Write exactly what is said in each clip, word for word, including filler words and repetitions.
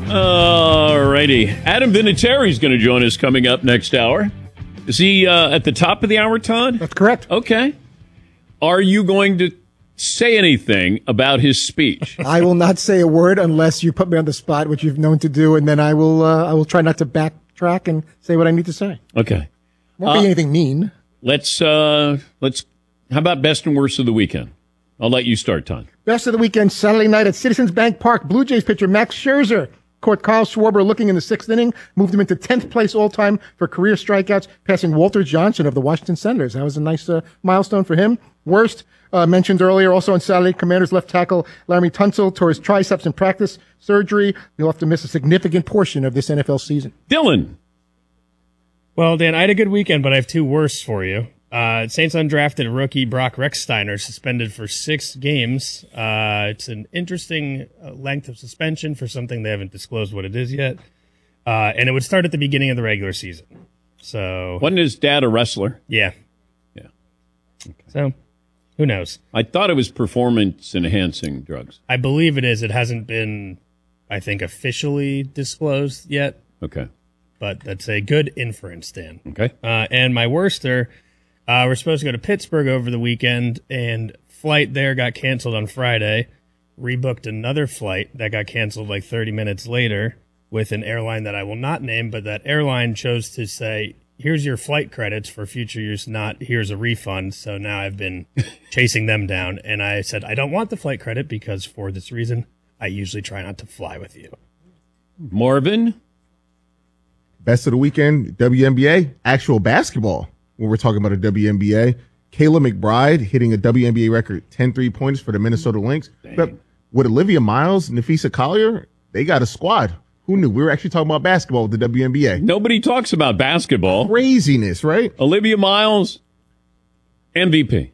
All righty. Adam Vinatieri is going to join us coming up next hour. Is he uh, at the top of the hour, Todd? That's correct. Okay. Are you going to say anything about his speech? I will not say a word unless you put me on the spot, which you've known to do, and then I will uh, I will try not to backtrack and say what I need to say. Okay. Won't uh, be anything mean. Let's, uh, let's, how about best and worst of the weekend? I'll let you start, Todd. Best of the weekend, Saturday night at Citizens Bank Park. Blue Jays pitcher Max Scherzer caught Kyle Schwarber looking in the sixth inning, moved him into tenth place all-time for career strikeouts, passing Walter Johnson of the Washington Senators. That was a nice uh, milestone for him. Worst, uh, mentioned earlier, also on Saturday, Commanders left tackle Laremy Tunsil tore his triceps in practice surgery. He'll have to miss a significant portion of this N F L season. Dylan. Well, Dan, I had a good weekend, but I have two worsts for you. Uh, Saints undrafted rookie Brock Rechsteiner suspended for six games. Uh, it's an interesting uh, length of suspension for something they haven't disclosed what it is yet. Uh, and it would start at the beginning of the regular season. So Wasn't his dad a wrestler? Yeah. Yeah. Okay. So who knows? I thought it was performance-enhancing drugs. I believe it is. It hasn't been, I think, officially disclosed yet. Okay. But that's a good inference, Dan. Okay. Uh, and my worster... Uh, we're supposed to go to Pittsburgh over the weekend, and flight there got canceled on Friday. Rebooked another flight that got canceled like thirty minutes later with an airline that I will not name, but that airline chose to say, here's your flight credits for future use, not here's a refund. So now I've been chasing them down, and I said, I don't want the flight credit because for this reason, I usually try not to fly with you. Marvin? Best of the weekend, W N B A, actual basketball. When we're talking about a W N B A, Kayla McBride hitting a W N B A record ten three-pointers for the Minnesota Lynx. But with Olivia Miles and Nafisa Collier, they got a squad. Who knew? We were actually talking about basketball with the W N B A. Nobody talks about basketball. Craziness, right? Olivia Miles, M V P.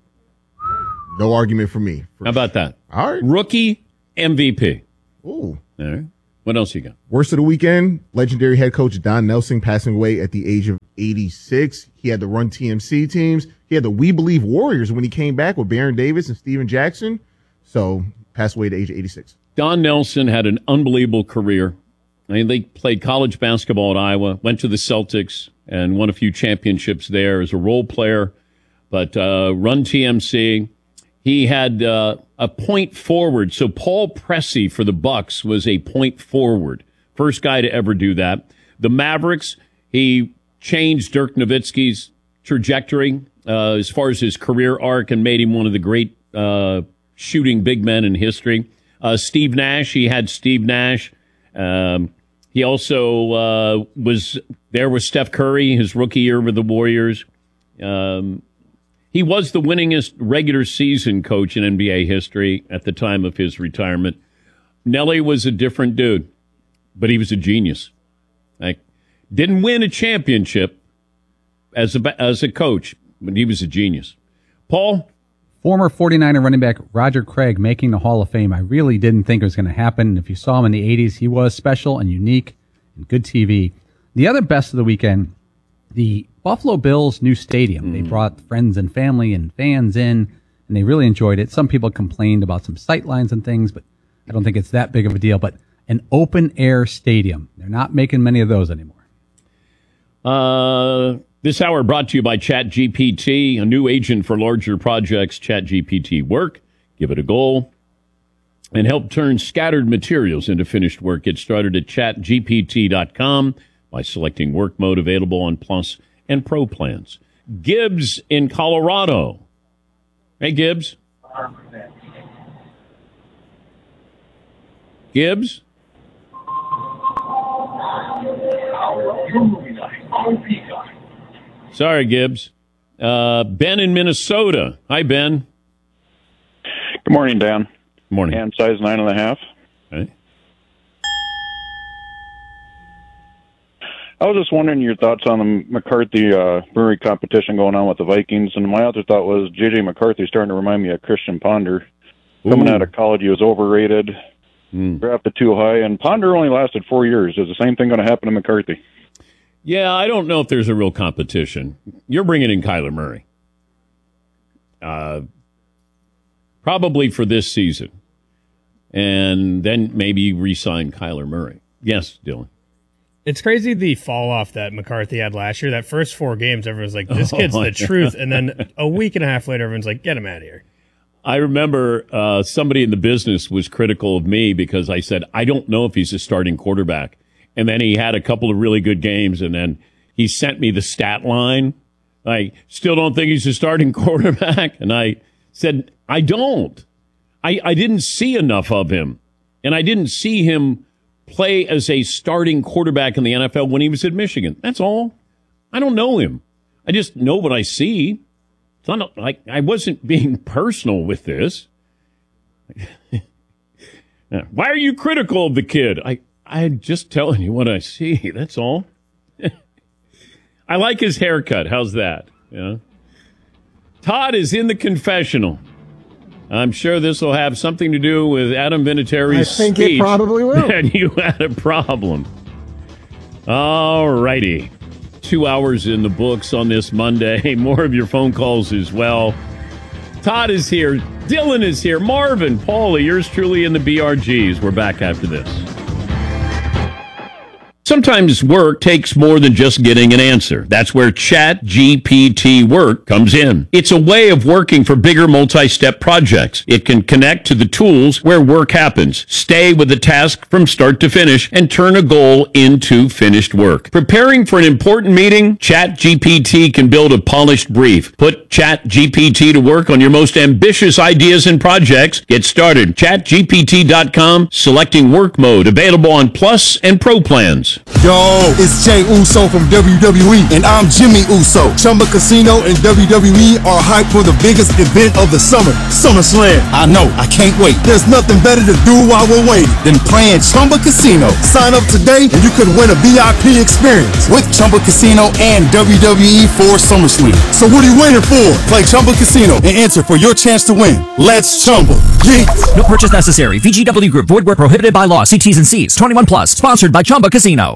No argument for me. For How about that? All right. Rookie M V P. Ooh. All right. What else you got? Worst of the weekend, legendary head coach Don Nelson passing away at the age of eighty-six. He had to run T M C teams. He had the We Believe Warriors when he came back with Baron Davis and Steven Jackson. So passed away at the age of eighty-six. Don Nelson had an unbelievable career. I mean, they played college basketball at Iowa, went to the Celtics, and won a few championships there as a role player. But uh, run T M C. He had uh, a point forward. So Paul Pressey for the Bucks was a point forward. First guy to ever do that. The Mavericks, he changed Dirk Nowitzki's trajectory uh, as far as his career arc and made him one of the great uh, shooting big men in history. Uh, Steve Nash, he had Steve Nash. Um, he also uh, was there with Steph Curry, his rookie year with the Warriors. Um, he was the winningest regular season coach in N B A history at the time of his retirement. Nelly was a different dude, but he was a genius. Like, didn't win a championship as a, as a coach, but he was a genius. Paul? Former forty-niner running back Roger Craig making the Hall of Fame. I really didn't think it was going to happen. If you saw him in the eighties, he was special and unique and good T V. The other best of the weekend, the Buffalo Bills' new stadium. Mm. They brought friends and family and fans in, and they really enjoyed it. Some people complained about some sight lines and things, but I don't think it's that big of a deal. But an open-air stadium, they're not making many of those anymore. Uh, this hour brought to you by ChatGPT, a new agent for larger projects. ChatGPT Work. Give it a goal and help turn scattered materials into finished work. Get started at chat G P T dot com by selecting work mode, available on Plus and Pro plans. Gibbs in Colorado. Hey, Gibbs. Gibbs? Sorry, Gibbs. Uh, Ben in Minnesota. Hi, Ben. Good morning, Dan. Good morning. Hand size nine and a half. Okay. I was just wondering your thoughts on the McCarthy uh, Brewery competition going on with the Vikings. And my other thought was J J McCarthy starting to remind me of Christian Ponder. Coming Ooh. out of college, he was overrated, mm. drafted too high, and Ponder only lasted four years. Is the same thing going to happen to McCarthy? Yeah, I don't know if there's a real competition. You're bringing in Kyler Murray. Uh, probably for this season. and then maybe re-sign Kyler Murray. Yes, Dylan. It's crazy the fall off that McCarthy had last year. That first four games, everyone's like, this kid's Oh, the yeah. truth. And then a week and a half later, everyone's like, get him out of here. I remember uh, somebody in the business was critical of me because I said, I don't know if he's a starting quarterback. And then he had a couple of really good games, and then he sent me the stat line. I still don't think he's a starting quarterback. And I said, I don't. I, I didn't see enough of him. And I didn't see him play as a starting quarterback in the N F L when he was at Michigan. That's all. I don't know him. I just know what I see. It's not like I wasn't being personal with this. Why are you critical of the kid? I, I'm just telling you what I see. That's all. I like his haircut. How's that? Yeah. Todd is in the confessional. I'm sure this will have something to do with Adam Vinatieri's I think speech. it probably will. And you had a problem. All righty. Two hours in the books on this Monday. More of your phone calls as well. Todd is here. Dylan is here. Marvin, Paulie, yours truly in the B R Gs. We're back after this. Sometimes work takes more than just getting an answer. That's where Chat G P T Work comes in. It's a way of working for bigger multi-step projects. It can connect to the tools where work happens, stay with the task from start to finish, and turn a goal into finished work. Preparing for an important meeting? Chat G P T can build a polished brief. Put Chat G P T to work on your most ambitious ideas and projects. Get started. chat G P T dot com, selecting work mode, available on Plus and Pro plans. Yo, it's Jay Uso from W W E, and I'm Jimmy Uso. Chumba Casino and W W E are hyped for the biggest event of the summer, SummerSlam. I know, I can't wait. There's nothing better to do while we're waiting than playing Chumba Casino. Sign up today and you could win a V I P experience with Chumba Casino and W W E for SummerSlam. So what are you waiting for? Play Chumba Casino and enter for your chance to win. Let's Chumba. Yeah. No purchase necessary. V G W Group. Void where prohibited by law. See T's and C's. twenty-one plus. Sponsored by Chumba Casino.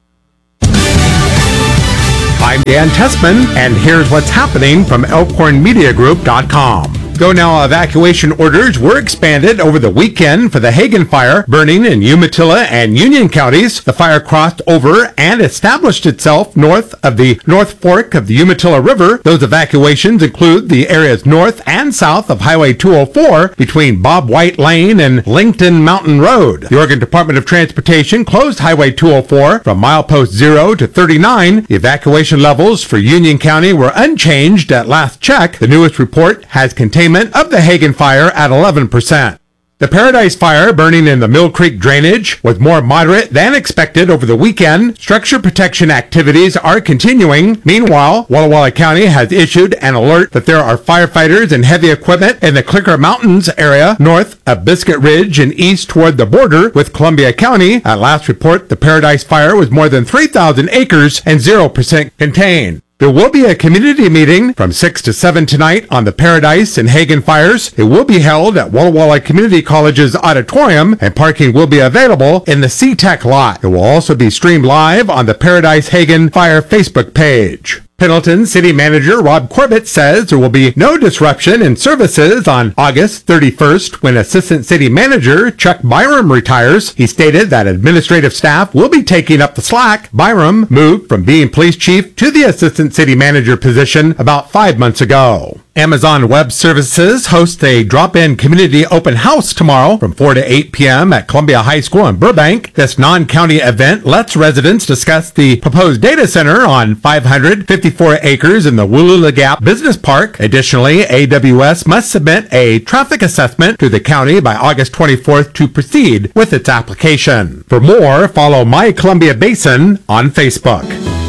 I'm Dan Tessman, and here's what's happening from elkhorn media group dot com. Go Now evacuation orders were expanded over the weekend for the Hagen Fire burning in Umatilla and Union counties. The fire crossed over and established itself north of the North Fork of the Umatilla River. Those evacuations include the areas north and south of Highway two oh four between Bob White Lane and Linkton Mountain Road. The Oregon Department of Transportation closed Highway two oh four from milepost zero to thirty-nine. The evacuation levels for Union County were unchanged at last check. The newest report has containment of the Hagen Fire at eleven percent. The Paradise Fire burning in the Mill Creek drainage was more moderate than expected over the weekend. Structure protection activities are continuing. Meanwhile, Walla Walla County has issued an alert that there are firefighters and heavy equipment in the Clicker Mountains area north of Biscuit Ridge and east toward the border with Columbia County. At last report, the Paradise Fire was more than three thousand acres and zero percent contained. There will be a community meeting from six to seven tonight on the Paradise and Hagen fires. It will be held at Walla Walla Community College's auditorium, and parking will be available in the C-Tech lot. It will also be streamed live on the Paradise Hagen Fire Facebook page. Pendleton City Manager Rob Corbett says there will be no disruption in services on August thirty-first when Assistant City Manager Chuck Byram retires. He stated that administrative staff will be taking up the slack. Byram moved from being police chief to the Assistant City Manager position about five months ago. Amazon Web Services hosts a drop-in community open house tomorrow from four to eight p.m. at Columbia High School in Burbank. This non-county event lets residents discuss the proposed data center on five hundred fifty-four acres in the Wooloola Gap Business Park. Additionally, A W S must submit a traffic assessment to the county by August twenty-fourth to proceed with its application. For more, follow My Columbia Basin on Facebook.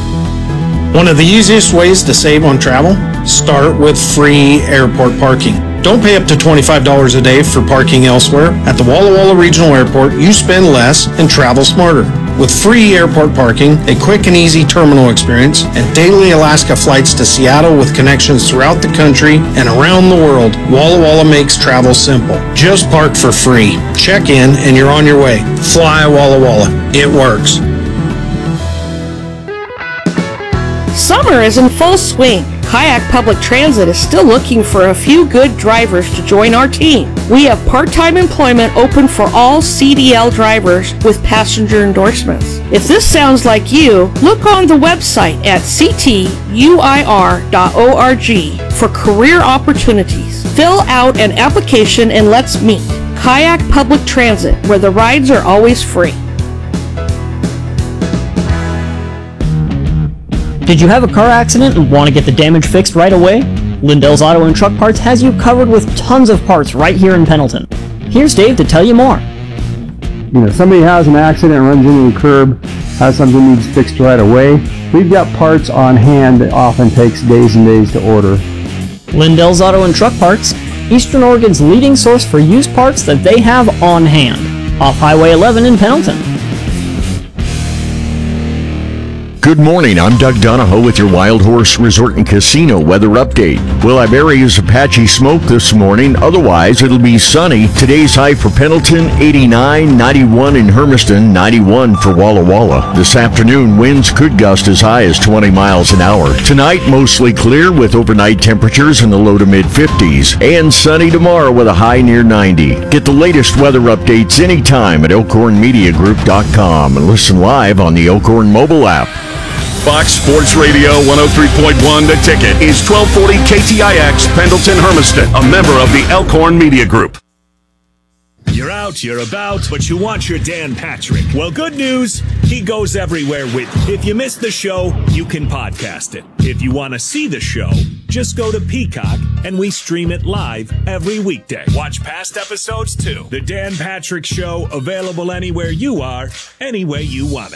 One of the easiest ways to save on travel? Start with free airport parking. Don't pay up to twenty-five dollars a day for parking elsewhere. At the Walla Walla Regional Airport, you spend less and travel smarter. With free airport parking, a quick and easy terminal experience, and daily Alaska flights to Seattle with connections throughout the country and around the world, Walla Walla makes travel simple. Just park for free. Check in and you're on your way. Fly Walla Walla. It works. Summer is in full swing. Kayak Public Transit is still looking for a few good drivers to join our team. We have part-time employment open for all C D L drivers with passenger endorsements. If this sounds like you, look on the website at c t u i r dot org for career opportunities. Fill out an application and let's meet. Kayak Public Transit, where the rides are always free. Did you have a car accident and want to get the damage fixed right away? Lindell's Auto and Truck Parts has you covered with tons of parts right here in Pendleton. Here's Dave to tell you more. You know, somebody has an accident, runs into a curb, has something needs fixed right away. We've got parts on hand that often takes days and days to order. Lindell's Auto and Truck Parts, Eastern Oregon's leading source for used parts that they have on hand. Off Highway eleven in Pendleton. Good morning, I'm Doug Donahoe with your Wild Horse Resort and Casino weather update. Willow Berry is a patchy smoke this morning, otherwise it'll be sunny. Today's high for Pendleton, eighty-nine, ninety-one in Hermiston, ninety-one for Walla Walla. This afternoon, winds could gust as high as twenty miles an hour. Tonight, mostly clear with overnight temperatures in the low to mid fifties. And sunny tomorrow with a high near ninety. Get the latest weather updates anytime at elkhorn media group dot com and listen live on the Elkhorn mobile app. Fox Sports Radio one oh three point one The Ticket is twelve forty K T I X Pendleton Hermiston, a member of the Elkhorn Media Group. You're out, you're about, but you want your Dan Patrick. Well, good news, he goes everywhere with you. If you missed the show, you can podcast it. If you want to see the show, just go to Peacock and we stream it live every weekday. Watch past episodes too. The Dan Patrick Show, available anywhere you are, any way you want it.